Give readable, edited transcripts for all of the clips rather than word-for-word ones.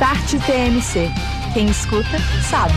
Start TMC. Quem escuta, sabe.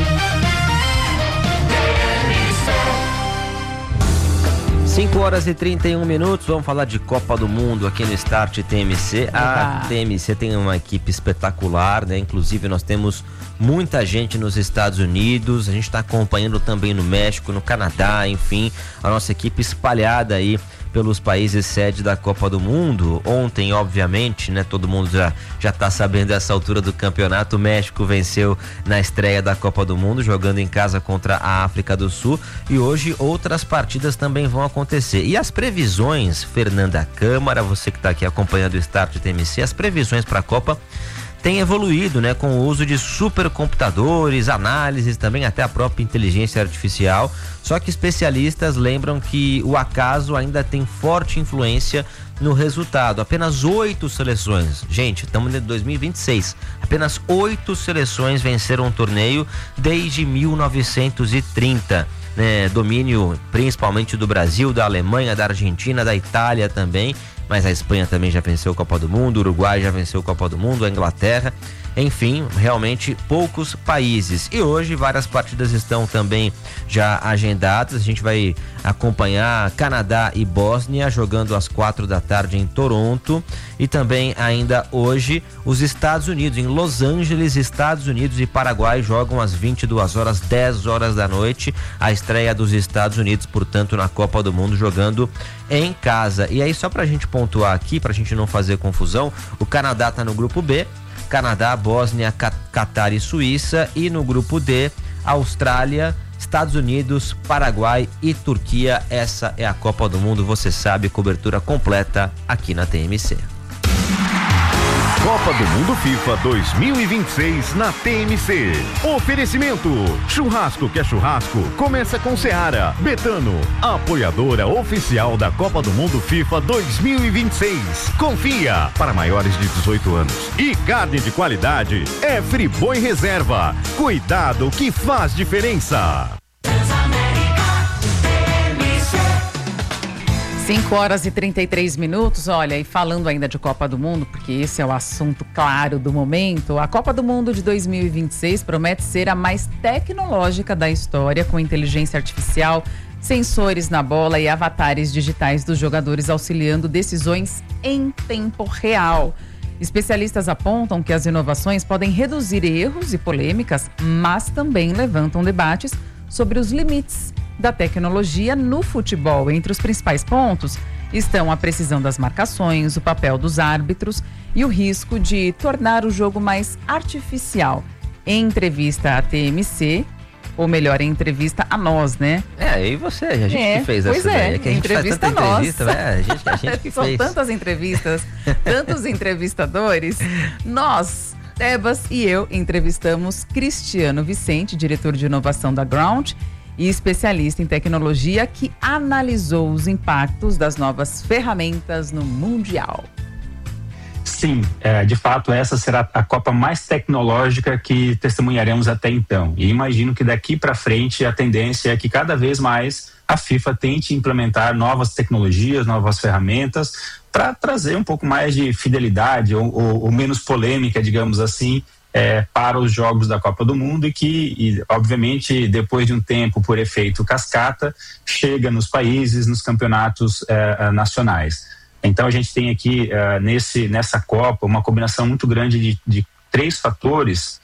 5h31, vamos falar de Copa do Mundo aqui no Start TMC. A TMC tem uma equipe espetacular, né? Inclusive nós temos muita gente nos Estados Unidos, a gente está acompanhando também no México, no Canadá, enfim, a nossa equipe espalhada aí pelos países sede da Copa do Mundo. Ontem, obviamente, né, todo mundo já tá sabendo dessa altura do campeonato, o México venceu na estreia da Copa do Mundo, jogando em casa contra a África do Sul, e hoje outras partidas também vão acontecer. E as previsões, Fernanda Câmara, você que tá aqui acompanhando o Start TMC, as previsões para a Copa tem evoluído, né, com o uso de supercomputadores, análises, também até a própria inteligência artificial. Só que especialistas lembram que o acaso ainda tem forte influência no resultado. Apenas 8 seleções, gente, estamos em 2026, apenas 8 seleções venceram o torneio desde 1930. Domínio principalmente do Brasil, da Alemanha, da Argentina, da Itália também, mas a Espanha também já venceu a Copa do Mundo, o Uruguai já venceu a Copa do Mundo, a Inglaterra, enfim, realmente poucos países. E hoje várias partidas estão também já agendadas. A gente vai acompanhar Canadá e Bósnia jogando às 4h em Toronto, e também ainda hoje os Estados Unidos, em Los Angeles, Estados Unidos e Paraguai jogam às 22h, 10h da noite, a estreia dos Estados Unidos, portanto, na Copa do Mundo, jogando em casa. E aí, só pra gente pontuar aqui, pra gente não fazer confusão, o Canadá tá no grupo B, Canadá, Bósnia, Catar e Suíça, e no grupo D, Austrália, Estados Unidos, Paraguai e Turquia. Essa é a Copa do Mundo, você sabe, cobertura completa aqui na TMC. Copa do Mundo FIFA 2026 na TMC. Oferecimento: churrasco que é churrasco, começa com Seara. Betano, apoiadora oficial da Copa do Mundo FIFA 2026. Confia, para maiores de 18 anos. E carne de qualidade é Friboi Reserva. Cuidado que faz diferença. 5h33, olha, e falando ainda de Copa do Mundo, porque esse é o assunto claro do momento, a Copa do Mundo de 2026 promete ser a mais tecnológica da história, com inteligência artificial, sensores na bola e avatares digitais dos jogadores auxiliando decisões em tempo real. Especialistas apontam que as inovações podem reduzir erros e polêmicas, mas também levantam debates sobre os limites da tecnologia no futebol. Entre os principais pontos estão a precisão das marcações, o papel dos árbitros e o risco de tornar o jogo mais artificial. Em entrevista à TMC, ou melhor, em entrevista a nós, né? E você, a gente que fez essa daí. É que a gente entrevista faz tanta a entrevista, a gente que São fez. tantas entrevistas, tantos entrevistadores. Nós, Tebas e eu, entrevistamos Cristiano Vicente, diretor de inovação da Ground e especialista em tecnologia, que analisou os impactos das novas ferramentas no Mundial. Sim, de fato essa será a Copa mais tecnológica que testemunharemos até então. E imagino que daqui para frente a tendência é que cada vez mais a FIFA tente implementar novas tecnologias, novas ferramentas, para trazer um pouco mais de fidelidade ou menos polêmica, digamos assim, para os jogos da Copa do Mundo, e obviamente depois de um tempo, por efeito cascata, chega nos países, nos campeonatos nacionais. Então a gente tem aqui nessa Copa uma combinação muito grande de 3 fatores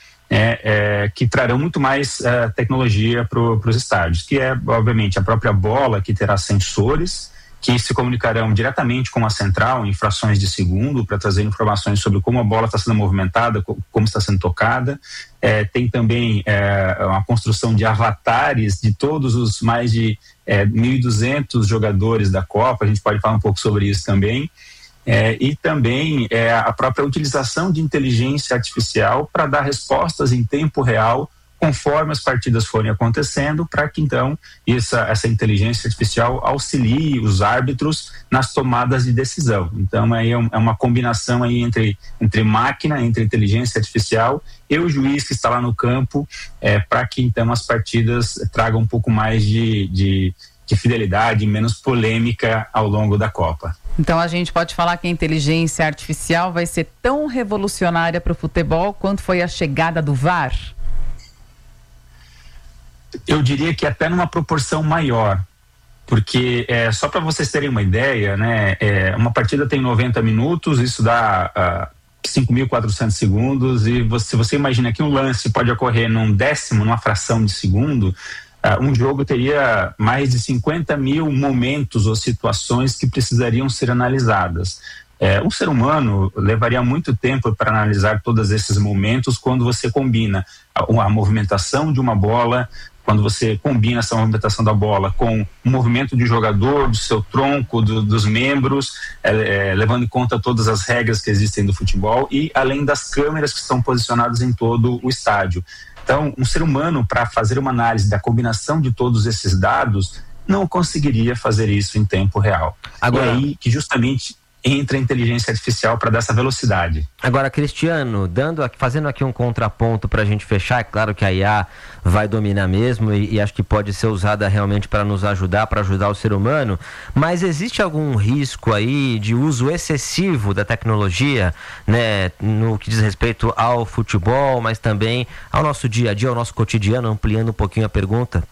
que trarão muito mais tecnologia para os estádios, que é obviamente a própria bola, que terá sensores que se comunicarão diretamente com a central em frações de segundo para trazer informações sobre como a bola está sendo movimentada, como está sendo tocada. Tem também uma construção de avatares de todos os mais de 1.200 jogadores da Copa, a gente pode falar um pouco sobre isso também. E também a própria utilização de inteligência artificial para dar respostas em tempo real conforme as partidas forem acontecendo, para que então essa inteligência artificial auxilie os árbitros nas tomadas de decisão. Então aí é uma combinação aí entre máquina, entre inteligência artificial e o juiz que está lá no campo, para que então as partidas tragam um pouco mais de fidelidade, menos polêmica ao longo da Copa. Então a gente pode falar que a inteligência artificial vai ser tão revolucionária para o futebol quanto foi a chegada do VAR? Eu diria que até numa proporção maior, porque só para vocês terem uma ideia, né, uma partida tem 90 minutos, isso dá 5.400 segundos, e se você imagina que um lance pode ocorrer num décimo, numa fração de segundo, um jogo teria mais de 50 mil momentos ou situações que precisariam ser analisadas. Um ser humano levaria muito tempo para analisar todos esses momentos quando você combina a movimentação de uma bola, quando você combina essa movimentação da bola com o movimento de jogador, do seu tronco, dos membros, levando em conta todas as regras que existem do futebol e além das câmeras que estão posicionadas em todo o estádio. Então, um ser humano, para fazer uma análise da combinação de todos esses dados, não conseguiria fazer isso em tempo real. Agora, e aí que justamente entra a inteligência artificial para dar essa velocidade. Agora, Cristiano, fazendo aqui um contraponto para a gente fechar, é claro que a IA vai dominar mesmo e acho que pode ser usada realmente para nos ajudar, para ajudar o ser humano, mas existe algum risco aí de uso excessivo da tecnologia, né, no que diz respeito ao futebol, mas também ao nosso dia a dia, ao nosso cotidiano, ampliando um pouquinho a pergunta?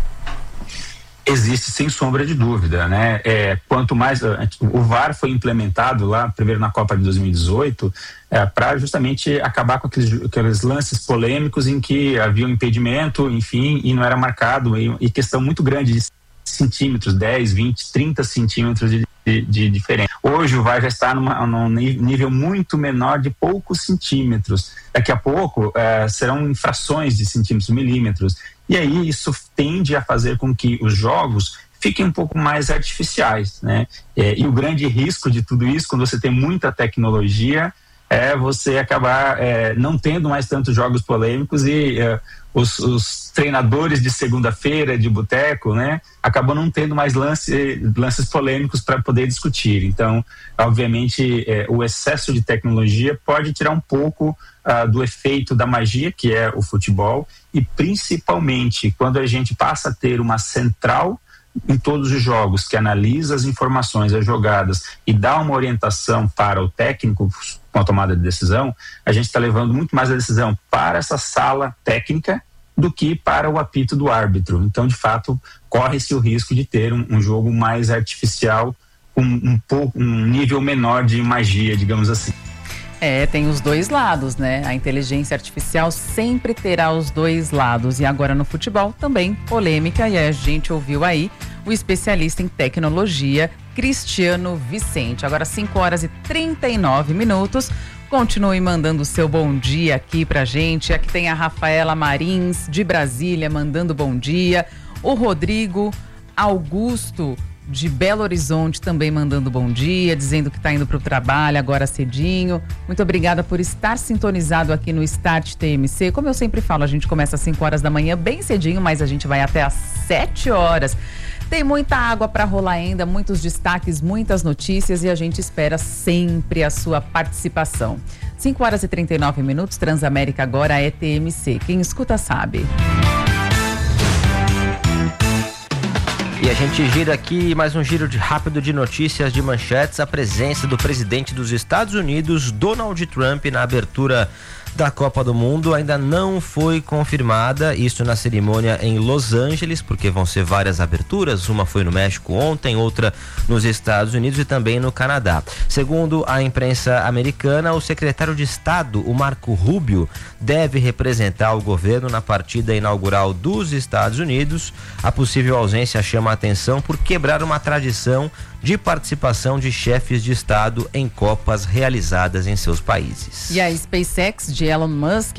Existe, sem sombra de dúvida, né? Quanto mais o VAR foi implementado lá, primeiro na Copa de 2018, para justamente acabar com aqueles lances polêmicos em que havia um impedimento, enfim, e não era marcado, e questão muito grande de centímetros, 10, 20, 30 centímetros de diferença. Hoje o VAR já está num nível muito menor de poucos centímetros. Daqui a pouco serão infrações de centímetros, milímetros. E aí isso tende a fazer com que os jogos fiquem um pouco mais artificiais, né? E o grande risco de tudo isso, quando você tem muita tecnologia, é você acabar não tendo mais tantos jogos polêmicos e os treinadores de segunda-feira, de boteco, né, acabam não tendo mais lances polêmicos para poder discutir. Então, obviamente, o excesso de tecnologia pode tirar um pouco do efeito da magia, que é o futebol, e principalmente quando a gente passa a ter uma central em todos os jogos que analisa as informações, as jogadas e dá uma orientação para o técnico com a tomada de decisão, a gente está levando muito mais a decisão para essa sala técnica do que para o apito do árbitro. Então, de fato, corre-se o risco de ter um jogo mais artificial, com um nível menor de magia, digamos assim. Tem os dois lados, né? A inteligência artificial sempre terá os dois lados. E agora no futebol também polêmica. E a gente ouviu aí o especialista em tecnologia, Cristiano Vicente. Agora 5h39. Continue mandando o seu bom dia aqui pra gente. Aqui tem a Rafaela Marins, de Brasília, mandando bom dia. O Rodrigo Augusto, de Belo Horizonte, também mandando bom dia, dizendo que está indo para o trabalho agora cedinho. Muito obrigada por estar sintonizado aqui no Start TMC. Como eu sempre falo, a gente começa às 5h bem cedinho, mas a gente vai até às 7h. Tem muita água para rolar ainda, muitos destaques, muitas notícias e a gente espera sempre a sua participação. 5h39, Transamérica agora é TMC. Quem escuta sabe. E a gente gira aqui mais um giro rápido de notícias, de manchetes. A presença do presidente dos Estados Unidos, Donald Trump, na abertura da Copa do Mundo ainda não foi confirmada, isso na cerimônia em Los Angeles, porque vão ser várias aberturas, uma foi no México ontem, outra nos Estados Unidos e também no Canadá. Segundo a imprensa americana, o secretário de Estado, o Marco Rubio, deve representar o governo na partida inaugural dos Estados Unidos. A possível ausência chama a atenção por quebrar uma tradição de participação de chefes de Estado em Copas realizadas em seus países. E a SpaceX de Elon Musk